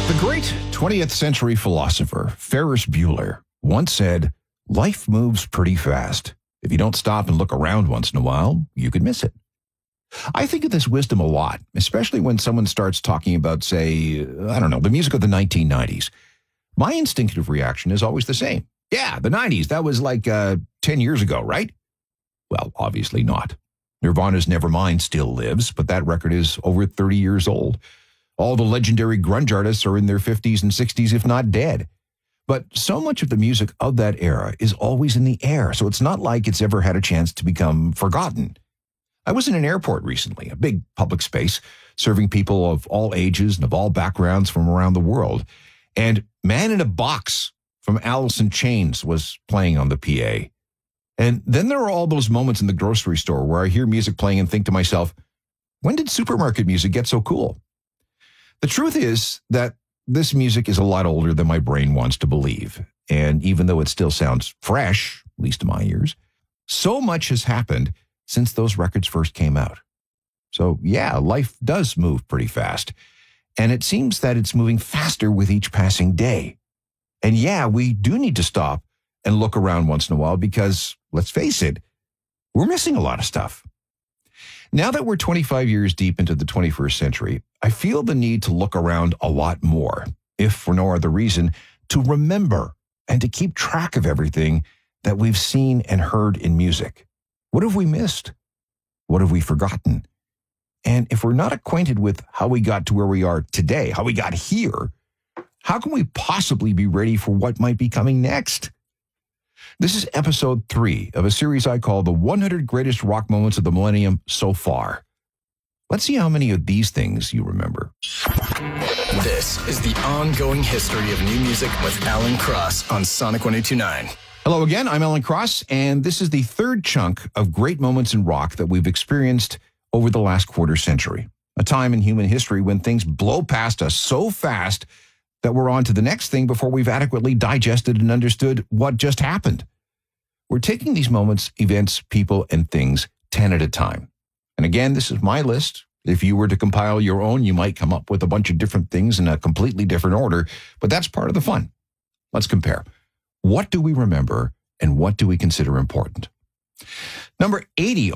The great 20th century philosopher Ferris Bueller once said, "Life moves pretty fast. If you don't stop and look around once in a while, you could miss it." I think of this wisdom a lot, especially when someone starts talking about, say, the music of the 1990s. My instinctive reaction is always the same. Yeah, the 90s, that was like 10 years ago, right? Well, obviously not. Nirvana's Nevermind still lives, but that record is over 30 years old. All the legendary grunge artists are in their 50s and 60s, if not dead. But so much of the music of that era is always in the air, so it's not like it's ever had a chance to become forgotten. I was in an airport recently, a big public space, serving people of all ages and of all backgrounds from around the world. And Man in a Box from Alice in Chains was playing on the PA. And then there are all those moments in the grocery store where I hear music playing and think to myself, when did supermarket music get so cool? The truth is that this music is a lot older than my brain wants to believe. And even though it still sounds fresh, at least to my ears, so much has happened since those records first came out. So yeah, life does move pretty fast. And it seems that it's moving faster with each passing day. And yeah, we do need to stop and look around once in a while because, let's face it, we're missing a lot of stuff. Now that we're 25 years deep into the 21st century, I feel the need to look around a lot more, if for no other reason, to remember and to keep track of everything that we've seen and heard in music. What have we missed? What have we forgotten? And if we're not acquainted with how we got to where we are today, how we got here, how can we possibly be ready for what might be coming next? This is episode 3 of a series I call the 100 Greatest Rock Moments of the Millennium So Far. Let's see how many of these things you remember. This is the ongoing history of new music with Alan Cross on Sonic 102.9. Hello again, I'm Alan Cross, and this is the third chunk of great moments in rock that we've experienced over the last quarter century. A time in human history when things blow past us so fast that we're on to the next thing before we've adequately digested and understood what just happened. We're taking these moments, events, people, and things 10 at a time. And again, this is my list. If you were to compile your own, you might come up with a bunch of different things in a completely different order, but that's part of the fun. Let's compare. What do we remember and what do we consider important? Number 80